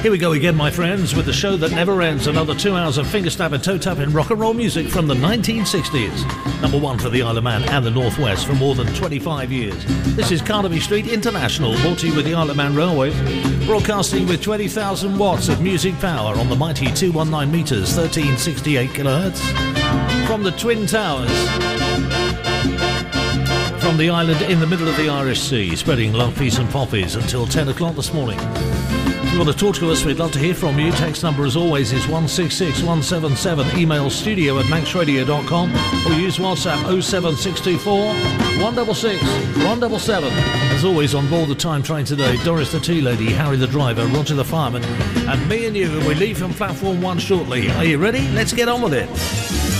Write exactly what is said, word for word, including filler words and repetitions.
Here we go again, my friends, with the show that never ends. Another two hours of finger-stab and toe-tapping rock and roll music from the nineteen sixties. Number one for the Isle of Man and the Northwest for more than twenty-five years. This is Carnaby Street International, brought to you with the Isle of Man Railway, broadcasting with twenty thousand watts of music power on the mighty two hundred nineteen metres, thirteen sixty-eight kilohertz. From the Twin Towers, from the island in the middle of the Irish Sea, spreading love, peace and poppies until ten o'clock this morning. If you want to talk to us, we'd love to hear from you. Text number, as always, is one six six one seven seven. Email studio at max radio dot com or use WhatsApp oh seven six two four one six six one seven seven. As always, on board the time train today, Doris the tea lady, Harry the driver, Roger the fireman, and me and you. We leave from platform one shortly. Are you ready? Let's get on with it.